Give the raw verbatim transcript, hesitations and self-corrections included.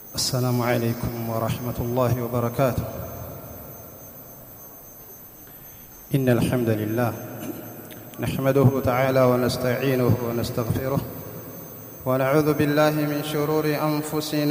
السلام عليكم ورحمة الله وبركاته. إن الحمد لله نحمده تعالى ونستعينه ونستغفره ونعوذ بالله من شرور أنفسنا